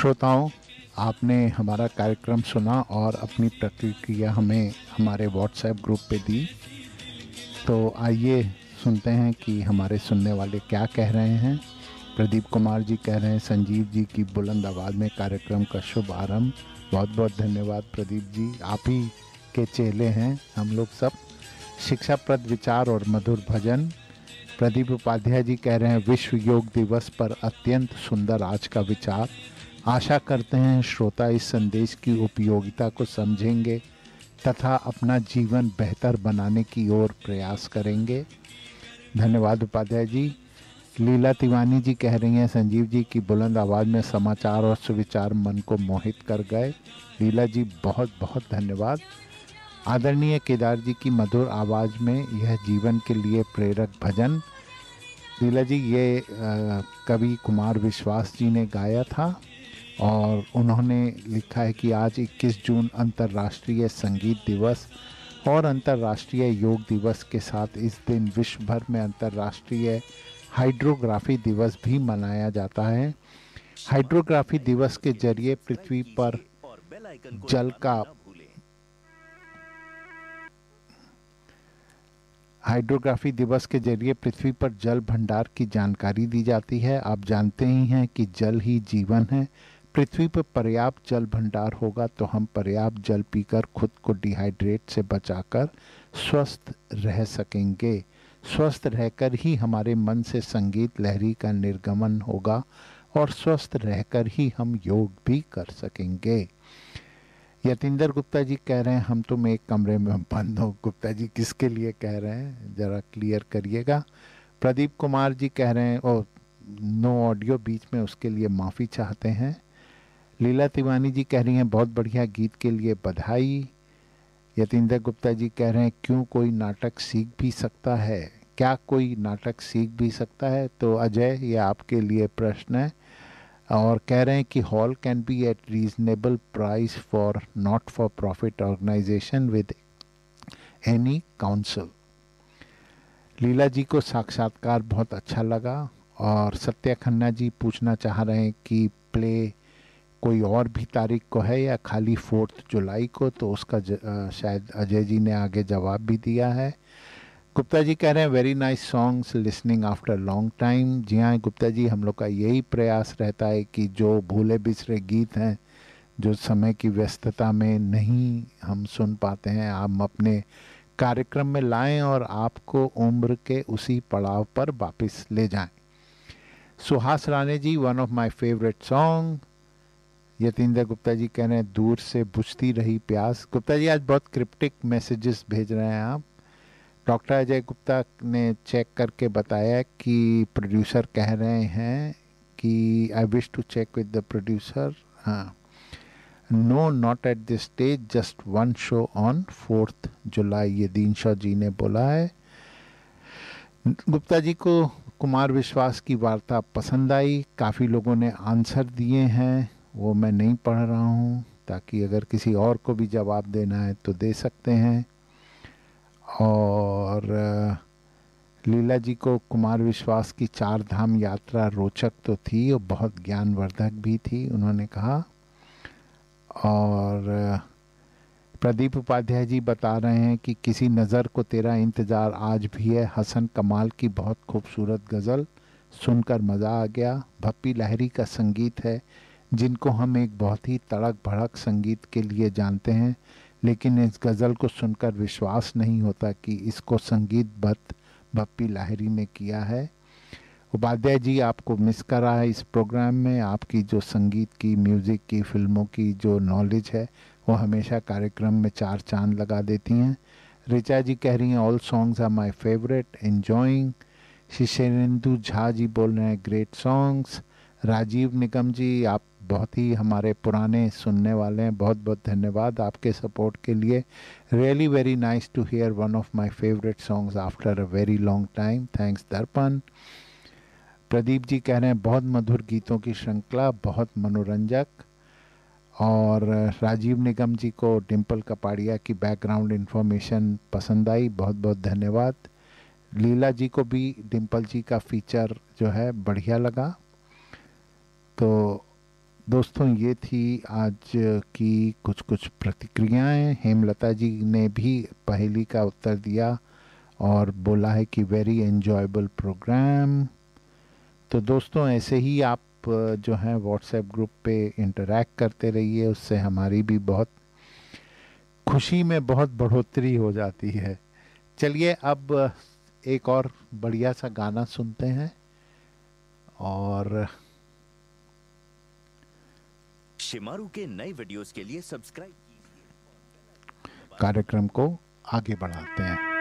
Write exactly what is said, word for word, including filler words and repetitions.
श्रोताओं, आपने हमारा कार्यक्रम सुना और अपनी प्रतिक्रिया हमें हमारे व्हाट्सएप ग्रुप पे दी। तो आइए सुनते हैं कि हमारे सुनने वाले क्या कह रहे हैं। प्रदीप कुमार जी कह रहे हैं, संजीव जी की बुलंद आवाज़ में कार्यक्रम का शुभ आरंभ। बहुत बहुत धन्यवाद प्रदीप जी, आप ही के चेले हैं हम लोग सब। शिक्षाप्रद विचार और मधुर भजन। प्रदीप उपाध्याय जी कह रहे हैं, विश्व योग दिवस पर अत्यंत सुंदर आज का विचार। आशा करते हैं श्रोता इस संदेश की उपयोगिता को समझेंगे तथा अपना जीवन बेहतर बनाने की ओर प्रयास करेंगे। धन्यवाद उपाध्याय जी। लीला तिवानी जी कह रही हैं, संजीव जी की बुलंद आवाज़ में समाचार और सुविचार मन को मोहित कर गए। लीला जी बहुत बहुत धन्यवाद। आदरणीय केदार जी की मधुर आवाज़ में यह जीवन के लिए प्रेरक भजन। लीला जी, ये आ, कवि कुमार विश्वास जी ने गाया था और उन्होंने लिखा है कि आज इक्कीस जून अंतर्राष्ट्रीय संगीत दिवस और अंतर्राष्ट्रीय योग दिवस के साथ इस दिन विश्व भर में अंतर्राष्ट्रीय हाइड्रोग्राफी दिवस भी मनाया जाता है। हाइड्रोग्राफी दिवस के जरिए पृथ्वी पर जल का हाइड्रोग्राफी दिवस के जरिए पृथ्वी पर जल भंडार की जानकारी दी जाती है। आप जानते ही हैं कि जल ही जीवन है। पृथ्वी पर पर्याप्त जल भंडार होगा तो हम पर्याप्त जल पीकर खुद को डिहाइड्रेट से बचाकर स्वस्थ रह सकेंगे। स्वस्थ रहकर ही हमारे मन से संगीत लहरी का निर्गमन होगा और स्वस्थ रहकर ही हम योग भी कर सकेंगे। यतीन्द्र गुप्ता जी कह रहे हैं, हम तुम एक कमरे में बंद हो। गुप्ता जी किसके लिए कह रहे हैं, ज़रा क्लियर करिएगा। प्रदीप कुमार जी कह रहे हैं, ओ नो ऑडियो बीच में, उसके लिए माफ़ी चाहते हैं। लीला तिवानी जी कह रही हैं, बहुत बढ़िया गीत के लिए बधाई। यतीन्द्र गुप्ता जी कह रहे हैं, क्यों कोई नाटक सीख भी सकता है, क्या कोई नाटक सीख भी सकता है? तो अजय, ये आपके लिए प्रश्न है। और कह रहे हैं कि hall can be eight reasonable price for not for profit organisation with any council. लीला जी को साक्षात्कार बहुत अच्छा लगा। और सत्या खन्ना जी पूछना चाह रहे हैं कि प्ले कोई और भी तारीख को है या खाली फोर्थ जुलाई को, तो उसका ज, आ, शायद अजय जी ने आगे जवाब भी दिया है। गुप्ता जी कह रहे हैं, very nice songs listening after long time. जी हाँ गुप्ता जी, हम लोग का यही प्रयास रहता है कि जो भूले बिसरे गीत हैं, जो समय की व्यस्तता में नहीं हम सुन पाते हैं, हम अपने कार्यक्रम में लाएं और आपको उम्र के उसी पड़ाव पर वापस ले जाएं। सुहास राणे जी, one of my favourite song. Yatindra Gupta ji कह रहे हैं, दूर से बुझती रही प्यास। गुप्ता जी आज बहुत क्रिप्टिक मैसेजेस भेज रहे हैं आप। डॉक्टर अजय गुप्ता ने चेक करके बताया कि प्रोड्यूसर कह रहे हैं कि I wish to check with the producer. हाँ, no not at this stage, just one show on fourth जुलाई, ये दीनशा जी ने बोला है। गुप्ता जी को कुमार विश्वास की वार्ता पसंद आई। काफ़ी लोगों ने आंसर दिए हैं, वो मैं नहीं पढ़ रहा हूँ, ताकि अगर किसी और को भी जवाब देना है तो दे सकते हैं। और लीला जी को कुमार विश्वास की चार धाम यात्रा रोचक तो थी और बहुत ज्ञानवर्धक भी थी, उन्होंने कहा। और प्रदीप उपाध्याय जी बता रहे हैं कि किसी नज़र को तेरा इंतज़ार आज भी है, हसन कमाल की बहुत खूबसूरत गज़ल, सुनकर मज़ा आ गया। भप्पी लाहिरी का संगीत है जिनको हम एक बहुत ही तड़क भड़क संगीत के लिए जानते हैं, लेकिन इस गज़ल को सुनकर विश्वास नहीं होता कि इसको संगीतबद्ध भप्पी लाहिरी ने किया है। उपाध्याय जी, आपको मिस कर रहा है इस प्रोग्राम में। आपकी जो संगीत की, म्यूज़िक की, फिल्मों की जो नॉलेज है वो हमेशा कार्यक्रम में चार चांद लगा देती हैं। ऋचा जी कह रही हैं, all songs are my favourite, enjoying. शिशेंदु Jha ji बोल रहे हैं, ग्रेट सॉन्ग्स। राजीव निगम जी, आप बहुत ही हमारे पुराने सुनने वाले हैं, बहुत बहुत धन्यवाद आपके सपोर्ट के लिए। Really very nice to here one of my favourite songs after a very long time, thanks दर्पण। प्रदीप जी कह रहे हैं, बहुत मधुर गीतों की श्रृंखला, बहुत मनोरंजक। और राजीव निगम जी को डिम्पल कपाड़िया की बैकग्राउंड इन्फॉर्मेशन पसंद आई, बहुत बहुत धन्यवाद। लीला जी को भी डिम्पल जी का फीचर जो है बढ़िया लगा। तो दोस्तों ये थी आज की कुछ कुछ प्रतिक्रियाएं। हेमलता जी ने भी पहेली का उत्तर दिया और बोला है कि वेरी एंजॉयबल प्रोग्राम। तो दोस्तों ऐसे ही आप अ, जो हैं व्हाट्सएप ग्रुप पे इंटरेक्ट करते रहिए, उससे हमारी भी बहुत खुशी में बहुत बढ़ोतरी हो जाती है। चलिए अब अ, एक और बढ़िया सा गाना सुनते हैं और शिमारू के नए वीडियोस के लिए सब्सक्राइब कार्यक्रम को आगे बढ़ाते हैं।